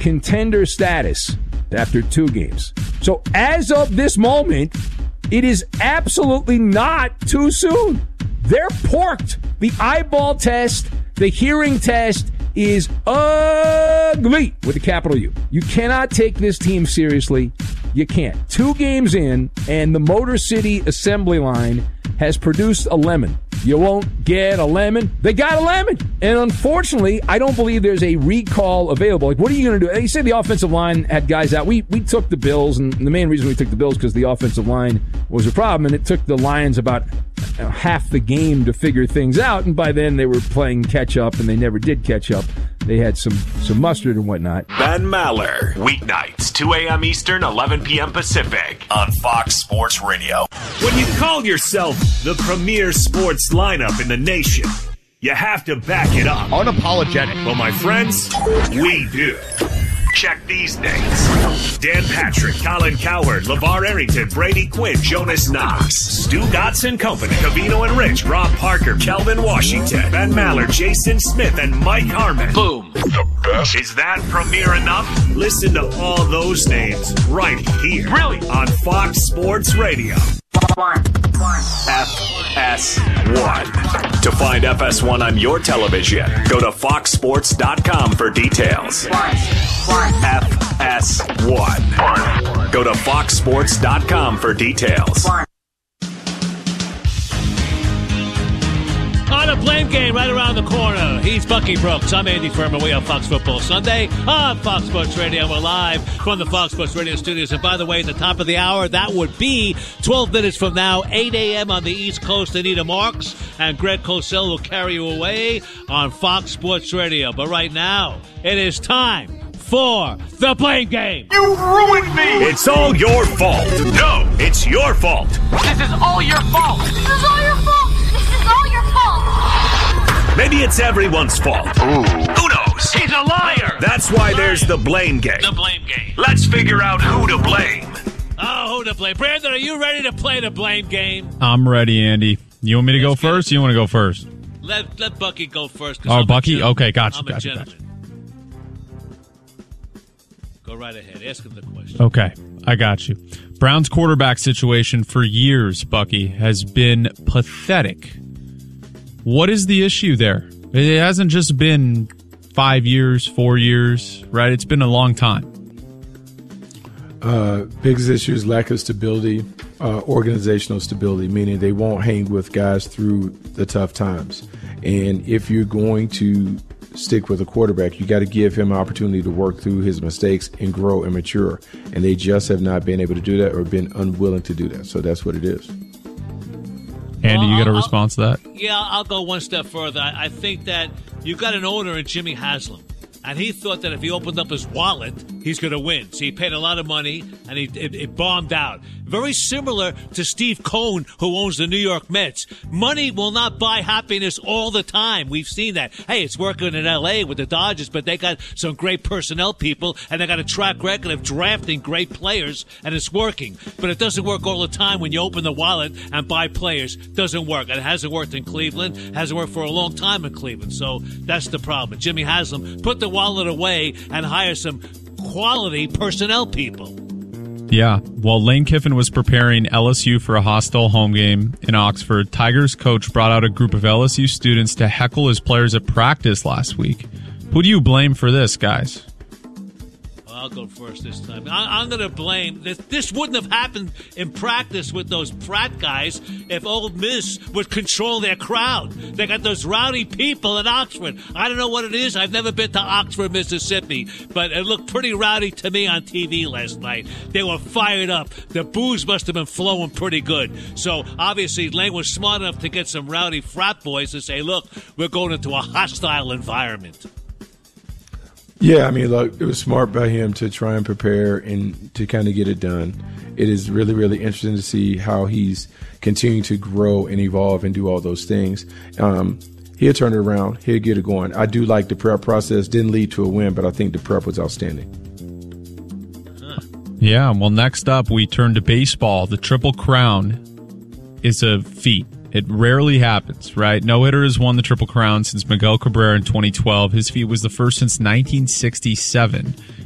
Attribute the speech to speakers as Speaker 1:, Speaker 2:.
Speaker 1: contender status after 2 games. So as of this moment, it is absolutely not too soon. They're porked. The eyeball test, the hearing test is ugly with a capital U. You cannot take this team seriously. You can't. 2 games in, and the Motor City assembly line has produced a lemon. You won't get a lemon. They got a lemon. And unfortunately, I don't believe there's a recall available. Like, what are you going to do? You say the offensive line had guys out. We took the Bills, and the main reason we took the Bills because the offensive line was a problem, and it took the Lions about half the game to figure things out, and by then they were playing catch-up, and they never did catch up. They had some mustard and whatnot.
Speaker 2: Ben Maller, weeknights, 2 a.m. Eastern, 11 p.m. Pacific, on Fox Sports Radio.
Speaker 3: When you call yourself the premier sports lineup in the nation, you have to back it up.
Speaker 4: Unapologetic.
Speaker 3: Well, my friends, we do. Check these names: Dan Patrick, Colin Cowherd, LeVar Arrington, Brady Quinn, Jonas Knox, Stu Gotts & Company, Covino and Rich, Rob Parker, Kelvin Washington, Ben Maller, Jason Smith, and Mike Harmon.
Speaker 2: Boom.
Speaker 3: The best. Is that premier enough? Listen to all those names right here.
Speaker 2: Brilliant.
Speaker 3: On Fox Sports Radio.
Speaker 2: FS1. To find FS1 on your television, go to foxsports.com for details. FS1. Go to foxsports.com for details.
Speaker 5: On a Blame Game right around the corner. He's Bucky Brooks. I'm Andy Furman. We have Fox Football Sunday on Fox Sports Radio. We're live from the Fox Sports Radio studios. And by the way, at the top of the hour, that would be 12 minutes from now, 8 a.m. on the East Coast. Anita Marks and Greg Cosell will carry you away on Fox Sports Radio. But right now, it is time for the Blame Game.
Speaker 3: You ruined me! It's all your fault. No, it's your fault.
Speaker 6: This is all your fault. This is all your fault. This is all your fault.
Speaker 3: Maybe it's everyone's fault.
Speaker 2: Ooh. Who knows?
Speaker 5: He's a liar.
Speaker 3: That's why there's the Blame Game.
Speaker 5: The Blame Game.
Speaker 3: Let's figure out who to blame.
Speaker 5: Oh, who to blame? Brandon, are you ready to play the Blame Game?
Speaker 7: I'm ready, Andy. You want me to go first? Or you want to go first?
Speaker 5: Let Bucky go first.
Speaker 7: Oh, Bucky? Okay, gotcha.
Speaker 5: I'm a gentleman. Go right ahead. Ask him the question.
Speaker 7: Okay, I got you. Browns quarterback situation for years, Bucky, has been pathetic. What is the issue there? It hasn't just been 5 years, 4 years, right? It's been a long time.
Speaker 8: Biggest issue is lack of stability, organizational stability, meaning they won't hang with guys through the tough times. And if you're going to stick with a quarterback, you got to give him an opportunity to work through his mistakes and grow and mature. And they just have not been able to do that or been unwilling to do that. So that's what it is.
Speaker 7: Andy, you got a response to that?
Speaker 5: Yeah, I'll go one step further. I think that you've got an owner in Jimmy Haslam, and he thought that if he opened up his wallet, he's going to win. So he paid a lot of money, and it bombed out. Very similar to Steve Cohen, who owns the New York Mets. Money will not buy happiness all the time. We've seen that. Hey, it's working in L.A. with the Dodgers, but they got some great personnel people, and they got a track record of drafting great players, and it's working. But it doesn't work all the time when you open the wallet and buy players. It doesn't work. And it hasn't worked in Cleveland. It hasn't worked for a long time in Cleveland. So that's the problem. Jimmy Haslam put the wallet away and hire some quality personnel people.
Speaker 7: Yeah. While Lane Kiffin was preparing LSU for a hostile home game in Oxford, Tigers coach brought out a group of LSU students to heckle his players at practice last week. Who do you blame for this, guys?
Speaker 5: I'll go first this time. I'm going to blame this wouldn't have happened in practice with those frat guys if Ole Miss would control their crowd. They got those rowdy people in Oxford. I don't know what it is. I've never been to Oxford, Mississippi, but it looked pretty rowdy to me on TV last night. They were fired up. The booze must have been flowing pretty good. So obviously Lane was smart enough to get some rowdy frat boys to say, look, we're going into a hostile environment.
Speaker 8: Yeah, I mean, look, it was smart by him to try and prepare and to kind of get it done. It is really, really interesting to see how he's continuing to grow and evolve and do all those things. He'll turn it around. He'll get it going. I do like the prep process. Didn't lead to a win, but I think the prep was outstanding.
Speaker 7: Yeah, well, next up, we turn to baseball. The Triple Crown is a feat. It rarely happens, right? No hitter has won the Triple Crown since Miguel Cabrera in 2012. His feat was the first since 1967.